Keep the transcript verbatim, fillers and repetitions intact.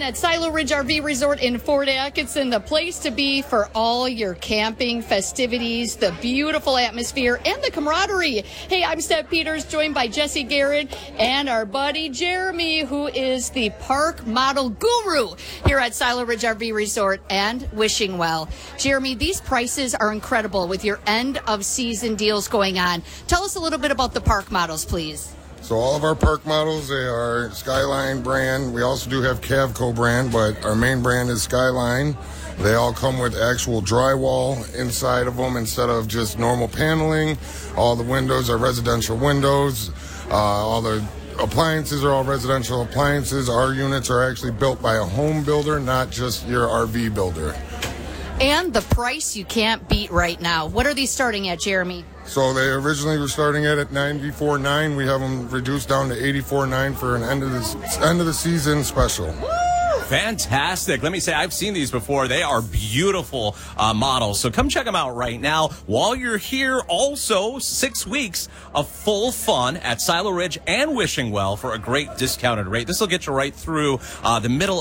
at Silo Ridge R V Resort in Fort Atkinson, the place to be for all your camping festivities, the beautiful atmosphere, and the camaraderie. Hey, I'm Steph Peters, joined by Jesse Garrett and our buddy Jeremy, who is the park model guru here at Silo Ridge R V Resort and Wishing Well. Jeremy, these prices are incredible with your end of season deals going on. Tell us a little bit about the park models, please. So all of our park models, they are Skyline brand. We also do have Cavco brand, but our main brand is Skyline. They all come with actual drywall inside of them instead of just normal paneling. All the windows are residential windows. Uh, all the appliances are all residential appliances. Our units are actually built by a home builder, not just your R V builder. And the price you can't beat right now. What are these starting at, Jeremy? So they originally were starting at at ninety-four nine. We have them reduced down to eighty-four nine for an end of the end of the season special. Fantastic. Let me say, I've seen these before. They are beautiful uh, models. So come check them out right now. While you're here, also six weeks of full fun at Silo Ridge and Wishing Well for a great discounted rate. This will get you right through uh, the middle